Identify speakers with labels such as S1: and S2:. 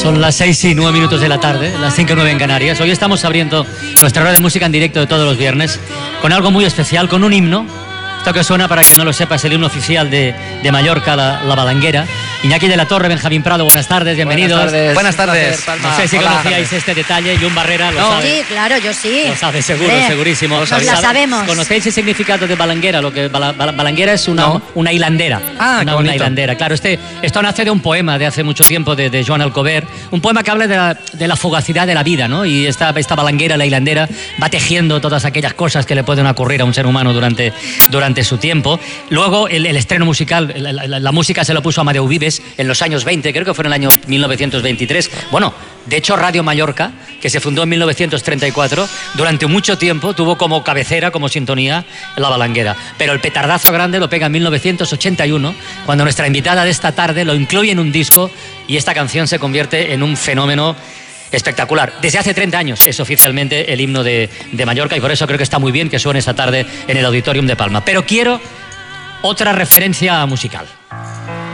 S1: Son las 6:09 de la tarde, las 5:09 en Canarias. Hoy estamos abriendo nuestra hora de música en directo de todos los viernes con algo muy especial, con un himno. Esto que suena, para quien no lo sepa, es el himno oficial de Mallorca, la Balanguera. Iñaki de la Torre, Benjamín Prado, buenas tardes, bienvenidos.
S2: Buenas tardes.
S1: No sé si conocíais este detalle, Jun Barrera lo sabe.
S3: Sí, claro, yo sí.
S1: Lo sabe seguro, segurísimo.
S3: Nos la sabemos.
S1: ¿Conocéis el significado de balanguera? Lo que balanguera es una hilandera. Una hilandera. Claro, esto nace de un poema de hace mucho tiempo de Joan Alcover, un poema que habla de la fugacidad de la vida, ¿no? Y esta balanguera, la hilandera, va tejiendo todas aquellas cosas que le pueden ocurrir a un ser humano durante su tiempo. Luego el estreno musical, la música se lo puso Amadeu Vives en los años 20, creo que fue en el año 1923. Bueno, de hecho Radio Mallorca, que se fundó en 1934, durante mucho tiempo tuvo como cabecera, como sintonía, la balanguera. Pero el petardazo grande lo pega en 1981, cuando nuestra invitada de esta tarde lo incluye en un disco y esta canción se convierte en un fenómeno espectacular. Desde hace 30 años es oficialmente el himno de Mallorca y por eso creo que está muy bien que suene esta tarde en el Auditorium de Palma. Pero quiero otra referencia musical.